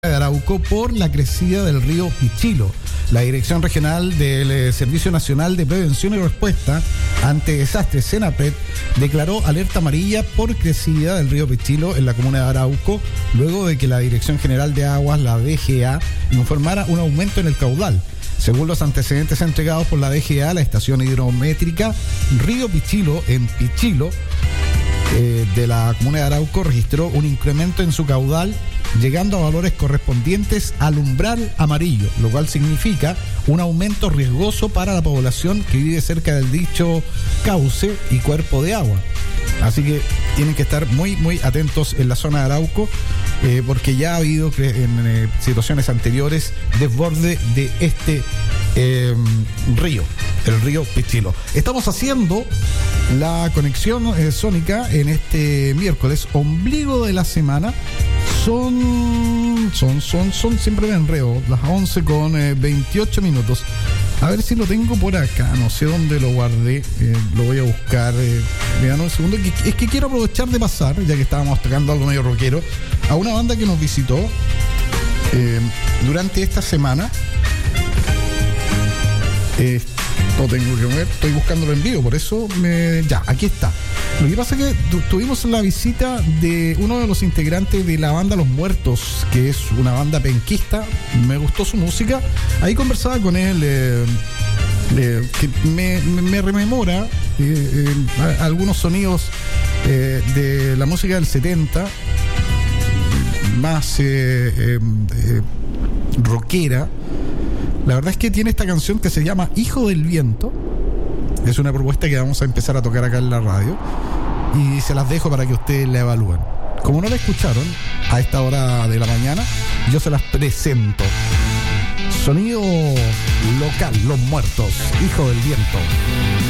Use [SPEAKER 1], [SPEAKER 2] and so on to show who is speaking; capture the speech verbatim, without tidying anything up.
[SPEAKER 1] de Arauco por la crecida del río Pichilo. La Dirección Regional del eh, Servicio Nacional de Prevención y Respuesta ante Desastres, SENAPRED, declaró alerta amarilla por crecida del río Pichilo en la comuna de Arauco, luego de que la Dirección General de Aguas, la D G A, informara un aumento en el caudal. Según los antecedentes entregados por la D G A, la estación hidrométrica Río Pichilo, en Pichilo, eh, de la comuna de Arauco, registró un incremento en su caudal, llegando a valores correspondientes al umbral amarillo, lo cual significa un aumento riesgoso para la población que vive cerca del dicho cauce y cuerpo de agua. Así que tienen que estar muy, muy atentos en la zona de Arauco, eh, porque ya ha habido en eh, situaciones anteriores desborde de este eh, río, el río Pichilo. Estamos haciendo la conexión eh, sónica en este miércoles, ombligo de la semana. Son, son, son, son, siempre me enredo, las once con veintiocho minutos. A ver si lo tengo por acá, no sé dónde lo guardé, eh, lo voy a buscar. Eh, me dan un segundo, que, es que quiero aprovechar de pasar, ya que estábamos tocando algo medio rockero, a una banda que nos visitó eh, durante esta semana. Eh, lo tengo que ver, estoy buscándolo en vivo, por eso me, ya, aquí está. Lo que pasa es que tu, tuvimos la visita de uno de los integrantes de la banda Los Muertos, que es una banda penquista. Me gustó su música. Ahí conversaba con él, eh, eh, que me, me, me rememora eh, eh, algunos sonidos eh, de la música del setenta, más eh, eh, eh, rockera. La verdad es que tiene esta canción que se llama Hijo del Viento. Es una propuesta que vamos a empezar a tocar acá en la radio y se las dejo para que ustedes la evalúen. Como no la escucharon a esta hora de la mañana, yo se las presento. Sonido local, Los Muertos, Hijo del Viento.